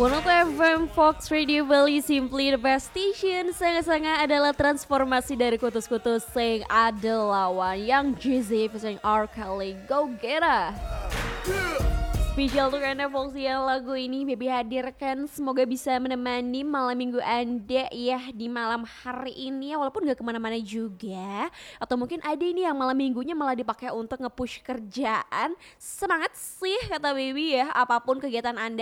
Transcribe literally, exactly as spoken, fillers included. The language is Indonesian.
satu F M Fox Radio Bali Simply the Best Station. Sangat-sangat adalah transformasi dari kutus-kutus sing ada lawan yang Jay-Z featuring R. Kelly. Go get her. Spesial untuk Anda folks yang lagu ini Baby hadirkan, semoga bisa menemani malam minggu Anda ya di malam hari ini ya, walaupun gak kemana-mana juga. Atau mungkin ada ini yang malam minggunya malah dipakai untuk nge-push kerjaan. Semangat sih kata Baby ya, apapun kegiatan Anda